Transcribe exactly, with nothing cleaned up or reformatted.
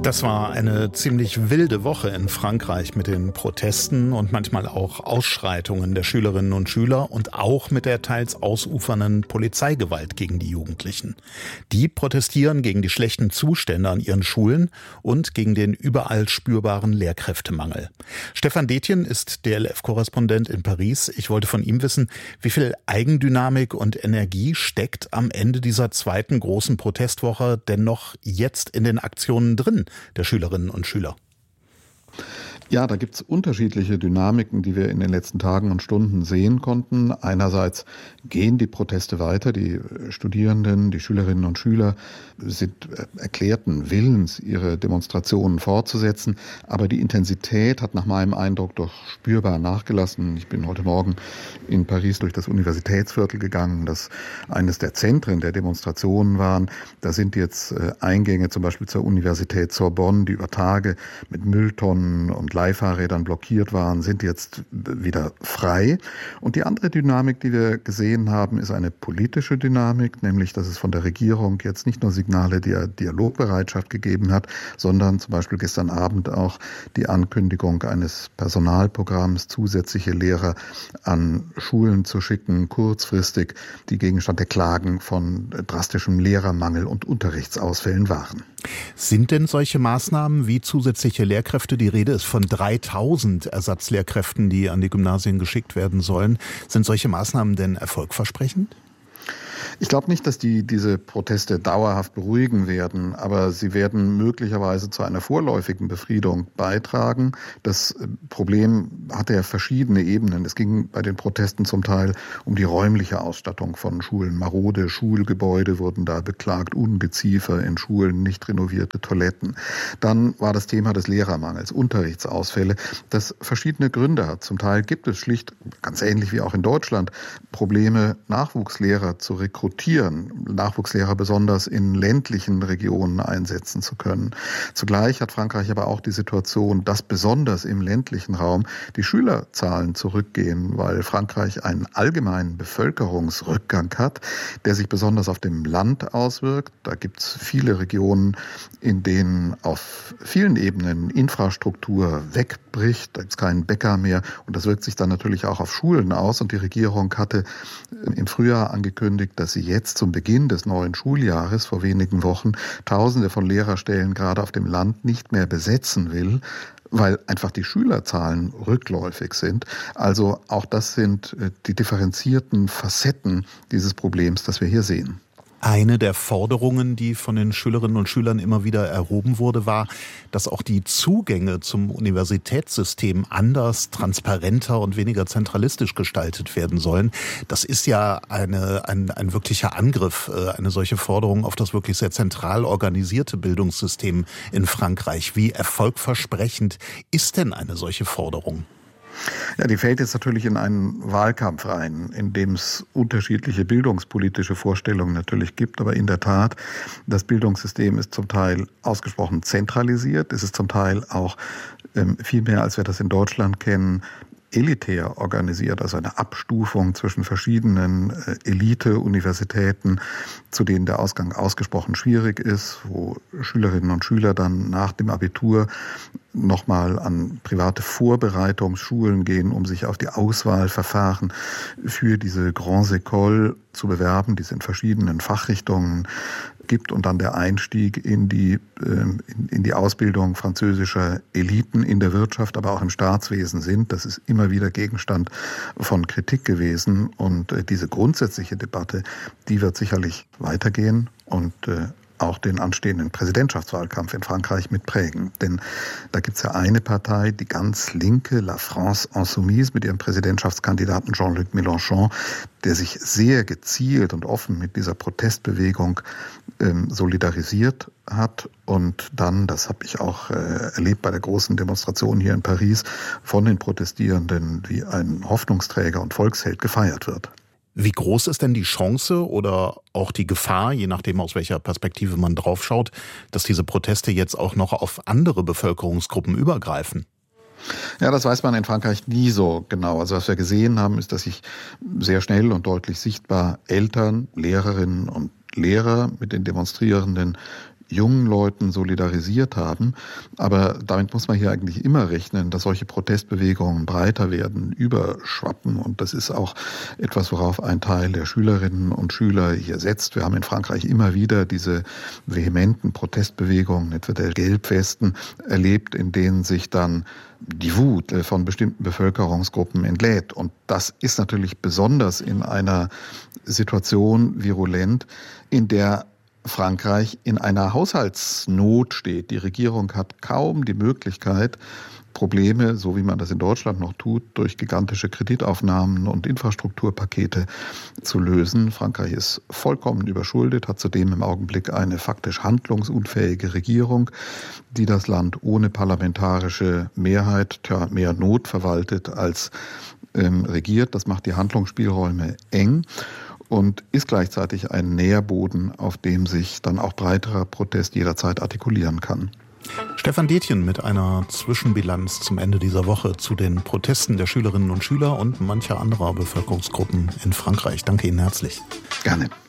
Das war eine ziemlich wilde Woche in Frankreich mit den Protesten und manchmal auch Ausschreitungen der Schülerinnen und Schüler und auch mit der teils ausufernden Polizeigewalt gegen die Jugendlichen. Die protestieren gegen die schlechten Zustände an ihren Schulen und gegen den überall spürbaren Lehrkräftemangel. Stefan Detjen ist D L F-Korrespondent in Paris. Ich wollte von ihm wissen, wie viel Eigendynamik und Energie steckt am Ende dieser zweiten großen Protestwoche denn noch jetzt in den Aktionen drin der Schülerinnen und Schüler? Ja, da gibt es unterschiedliche Dynamiken, die wir in den letzten Tagen und Stunden sehen konnten. Einerseits gehen die Proteste weiter. Die Studierenden, die Schülerinnen und Schüler sind erklärten Willens, ihre Demonstrationen fortzusetzen. Aber die Intensität hat nach meinem Eindruck doch spürbar nachgelassen. Ich bin heute Morgen in Paris durch das Universitätsviertel gegangen, das eines der Zentren der Demonstrationen waren. Da sind jetzt Eingänge zum Beispiel zur Universität Sorbonne, die über Tage mit Mülltonnen und Leihfahrrädern blockiert waren, sind jetzt wieder frei. Und die andere Dynamik, die wir gesehen haben, ist eine politische Dynamik, nämlich, dass es von der Regierung jetzt nicht nur Signale der Dialogbereitschaft gegeben hat, sondern zum Beispiel gestern Abend auch die Ankündigung eines Personalprogramms, zusätzliche Lehrer an Schulen zu schicken, kurzfristig, die Gegenstand der Klagen von drastischem Lehrermangel und Unterrichtsausfällen waren. Sind denn solche Maßnahmen wie zusätzliche Lehrkräfte, die Rede ist von dreitausend Ersatzlehrkräften, die an die Gymnasien geschickt werden sollen, sind solche Maßnahmen denn erfolgversprechend? Ich glaube nicht, dass die diese Proteste dauerhaft beruhigen werden, aber sie werden möglicherweise zu einer vorläufigen Befriedung beitragen. Das Problem hatte ja verschiedene Ebenen. Es ging bei den Protesten zum Teil um die räumliche Ausstattung von Schulen. Marode Schulgebäude wurden da beklagt, Ungeziefer in Schulen, nicht renovierte Toiletten. Dann war das Thema des Lehrermangels, Unterrichtsausfälle, das verschiedene Gründe hat. Zum Teil gibt es schlicht, ganz ähnlich wie auch in Deutschland, Probleme, Nachwuchslehrer zu rekrutieren. Nachwuchslehrer besonders in ländlichen Regionen einsetzen zu können. Zugleich hat Frankreich aber auch die Situation, dass besonders im ländlichen Raum die Schülerzahlen zurückgehen, weil Frankreich einen allgemeinen Bevölkerungsrückgang hat, der sich besonders auf dem Land auswirkt. Da gibt es viele Regionen, in denen auf vielen Ebenen Infrastruktur wegbricht. Da gibt es keinen Bäcker mehr und das wirkt sich dann natürlich auch auf Schulen aus. Und die Regierung hatte im Frühjahr angekündigt, dass sie jetzt zum Beginn des neuen Schuljahres vor wenigen Wochen Tausende von Lehrerstellen gerade auf dem Land nicht mehr besetzen will, weil einfach die Schülerzahlen rückläufig sind. Also auch das sind die differenzierten Facetten dieses Problems, das wir hier sehen. Eine der Forderungen, die von den Schülerinnen und Schülern immer wieder erhoben wurde, war, dass auch die Zugänge zum Universitätssystem anders, transparenter und weniger zentralistisch gestaltet werden sollen. Das ist ja eine, ein, ein wirklicher Angriff, eine solche Forderung auf das wirklich sehr zentral organisierte Bildungssystem in Frankreich. Wie erfolgversprechend ist denn eine solche Forderung? Ja, die fällt jetzt natürlich in einen Wahlkampf rein, in dem es unterschiedliche bildungspolitische Vorstellungen natürlich gibt. Aber in der Tat, das Bildungssystem ist zum Teil ausgesprochen zentralisiert. Es ist zum Teil auch ähm, viel mehr, als wir das in Deutschland kennen, elitär organisiert, also eine Abstufung zwischen verschiedenen äh, Elite-Universitäten, zu denen der Ausgang ausgesprochen schwierig ist, wo Schülerinnen und Schüler dann nach dem Abitur nochmal an private Vorbereitungsschulen gehen, um sich auf die Auswahlverfahren für diese Grandes Écoles zu bewerben, die es in verschiedenen Fachrichtungen gibt und dann der Einstieg in die, in, in die Ausbildung französischer Eliten in der Wirtschaft, aber auch im Staatswesen sind. Das ist immer wieder Gegenstand von Kritik gewesen und diese grundsätzliche Debatte, die wird sicherlich weitergehen und auch den anstehenden Präsidentschaftswahlkampf in Frankreich mitprägen. Denn da gibt es ja eine Partei, die ganz linke, La France Insoumise, mit ihrem Präsidentschaftskandidaten Jean-Luc Mélenchon, der sich sehr gezielt und offen mit dieser Protestbewegung ähm, solidarisiert hat und dann, das habe ich auch äh, erlebt bei der großen Demonstration hier in Paris, von den Protestierenden wie ein Hoffnungsträger und Volksheld gefeiert wird. Wie groß ist denn die Chance oder auch die Gefahr, je nachdem aus welcher Perspektive man draufschaut, dass diese Proteste jetzt auch noch auf andere Bevölkerungsgruppen übergreifen? Ja, das weiß man in Frankreich nie so genau. Also was wir gesehen haben, ist, dass sich sehr schnell und deutlich sichtbar Eltern, Lehrerinnen und Lehrer mit den Demonstrierenden jungen Leuten solidarisiert haben. Aber damit muss man hier eigentlich immer rechnen, dass solche Protestbewegungen breiter werden, überschwappen. Und das ist auch etwas, worauf ein Teil der Schülerinnen und Schüler hier setzt. Wir haben in Frankreich immer wieder diese vehementen Protestbewegungen, etwa der Gelbwesten, erlebt, in denen sich dann die Wut von bestimmten Bevölkerungsgruppen entlädt. Und das ist natürlich besonders in einer Situation virulent, in der Frankreich in einer Haushaltsnot steht. Die Regierung hat kaum die Möglichkeit, Probleme, so wie man das in Deutschland noch tut, durch gigantische Kreditaufnahmen und Infrastrukturpakete zu lösen. Frankreich ist vollkommen überschuldet, hat zudem im Augenblick eine faktisch handlungsunfähige Regierung, die das Land ohne parlamentarische Mehrheit tja, mehr Not verwaltet als ähm, regiert. Das macht die Handlungsspielräume eng und ist gleichzeitig ein Nährboden, auf dem sich dann auch breiterer Protest jederzeit artikulieren kann. Stefan Detjen mit einer Zwischenbilanz zum Ende dieser Woche zu den Protesten der Schülerinnen und Schüler und mancher anderer Bevölkerungsgruppen in Frankreich. Danke Ihnen herzlich. Gerne.